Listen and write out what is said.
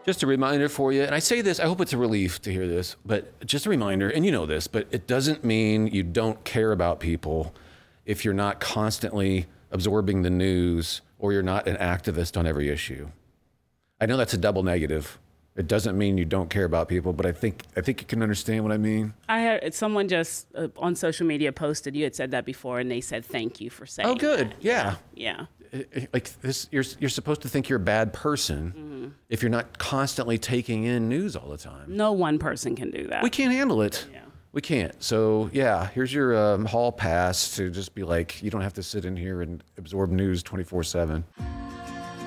Just a reminder for you, and I say this, I hope it's a relief to hear this, but just a reminder, and you know this, but it doesn't mean you don't care about people if you're not constantly absorbing the news or you're not an activist on every issue. I know that's a double negative. It doesn't mean you don't care about people, but I think you can understand what I mean. I had someone just on social media posted, you had said that before, and they said thank you for saying Oh, good. that. Yeah. Yeah. Like this, you're supposed to think you're a bad person if you're not constantly taking in news all the time. No one person can do that. We can't handle it. Yeah. We can't. So yeah, here's your hall pass to just be like, you don't have to sit in here and absorb news 24/7.